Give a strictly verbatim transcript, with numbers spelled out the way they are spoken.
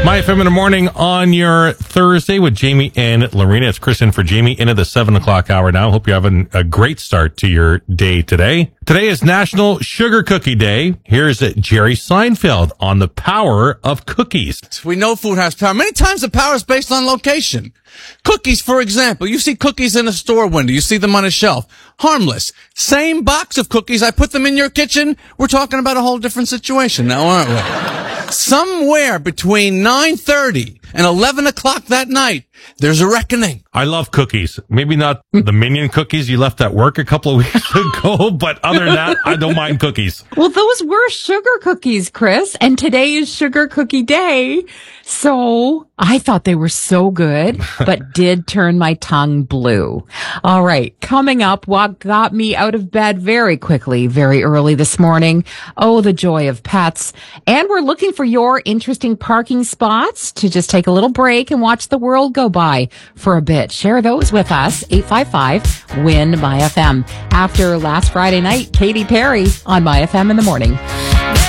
My F M in the morning on your Thursday with Jamie and Lorena. It's Chris in for Jamie into the seven o'clock hour now. Hope you're having a great start to your day today. Today is National Sugar Cookie Day. Here's Jerry Seinfeld on the power of cookies. We know food has power. Many times the power is based on location. Cookies, for example. You see cookies in a store window. You see them on a shelf. Harmless. Same box of cookies. I put them in your kitchen. We're talking about a whole different situation now, aren't we? Somewhere between nine thirty and eleven o'clock that night, there's a reckoning. I love cookies. Maybe not the Minion cookies you left at work a couple of weeks ago, but other than that, I don't mind cookies. Well, those were sugar cookies, Chris, and today is Sugar Cookie Day. So I thought they were so good, but did turn my tongue blue. All right. Coming up, what got me out of bed very quickly, very early this morning. Oh, the joy of pets. And we're looking for your interesting parking spots to just take a little break and watch the world go by for a bit. Share those with us. eight five five, W I N, MyFM. After last Friday night, Katy Perry on MyFM in the morning.